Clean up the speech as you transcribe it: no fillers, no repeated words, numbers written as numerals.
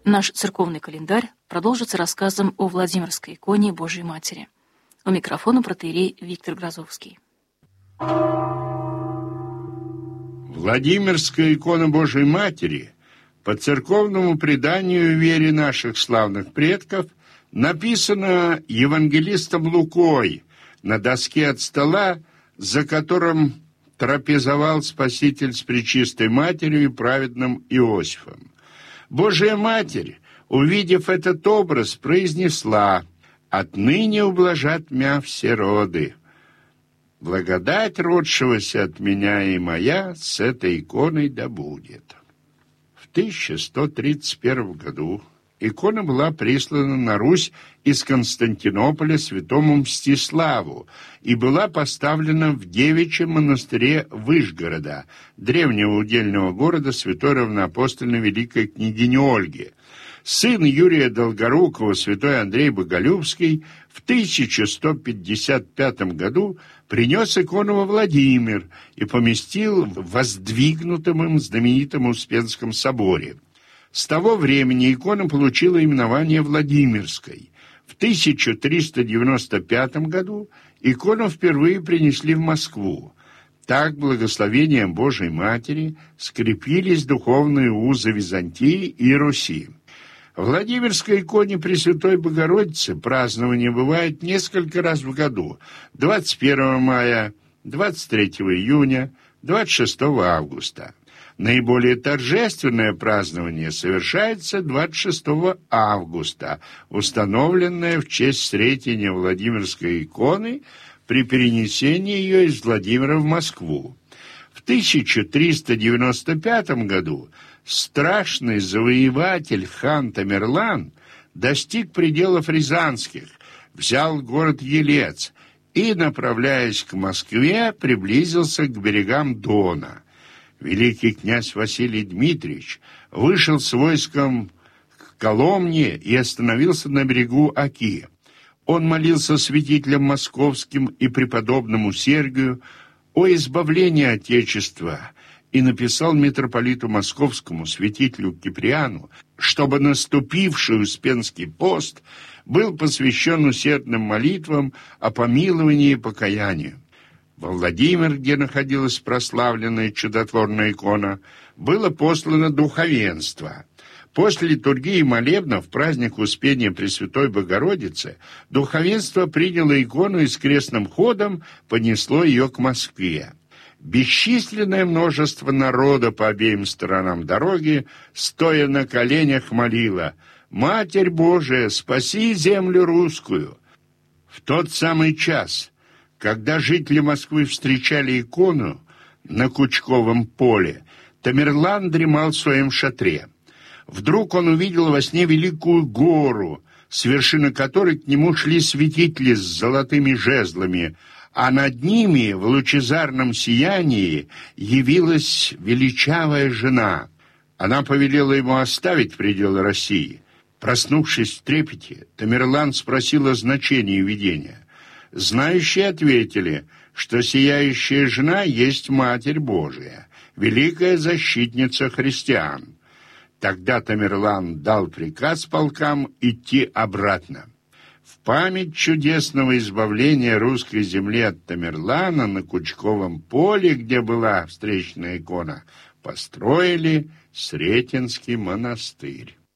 Наш церковный календарь продолжится рассказом о Владимирской иконе Божией Матери. У микрофона протоиерей Виктор Грозовский. Владимирская икона Божией Матери по церковному преданию и вере наших славных предков написана евангелистом Лукой на доске от стола, за которым трапезовал Спаситель с Пречистой Матерью и праведным Иосифом. Божия Матерь, увидев этот образ, произнесла: «Отныне ублажат мя все роды. Благодать родшегося от меня и моя с этой иконой да будет». В 1131 году икона была прислана на Русь из Константинополя святому Мстиславу и была поставлена в девичьем монастыре Выжгорода, древнего удельного города святой равноапостольной великой княгини Ольги. Сын Юрия Долгорукова, святой Андрей Боголюбский, в 1155 году принес икону во Владимир и поместил в воздвигнутом им знаменитом Успенском соборе. С того времени икона получила именование Владимирской. В 1395 году икону впервые принесли в Москву. Так, благословением Божией Матери скрепились духовные узы Византии и Руси. В Владимирской иконе Пресвятой Богородицы празднование бывает несколько раз в году: 21 мая, 23 июня, 26 августа. Наиболее торжественное празднование совершается 26 августа, установленное в честь Сретения Владимирской иконы при перенесении ее из Владимира в Москву. В 1395 году страшный завоеватель хан Тамерлан достиг пределов рязанских, взял город Елец и, направляясь к Москве, приблизился к берегам Дона. Великий князь Василий Дмитриевич вышел с войском к Коломне и остановился на берегу Оки. Он молился святителям московским и преподобному Сергию о избавлении Отечества и написал митрополиту московскому святителю Киприану, чтобы наступивший Успенский пост был посвящен усердным молитвам о помиловании и покаянии. Во Владимир, где находилась прославленная чудотворная икона, было послано духовенство. После литургии молебна в праздник Успения Пресвятой Богородицы духовенство приняло икону и с крестным ходом понесло ее к Москве. Бесчисленное множество народа по обеим сторонам дороги, стоя на коленях, молило: «Матерь Божия, спаси землю русскую!» В тот самый час, когда жители Москвы встречали икону на Кучковом поле, Тамерлан дремал в своем шатре. Вдруг он увидел во сне великую гору, с вершины которой к нему шли святители с золотыми жезлами, а над ними в лучезарном сиянии явилась величавая жена. Она повелела ему оставить пределы России. Проснувшись в трепете, Тамерлан спросил о значении видения. Знающие ответили, что сияющая жена есть Матерь Божия, великая защитница христиан. Тогда Тамерлан дал приказ полкам идти обратно. В память чудесного избавления русской земли от Тамерлана на Кучковом поле, где была встречная икона, построили Сретенский монастырь.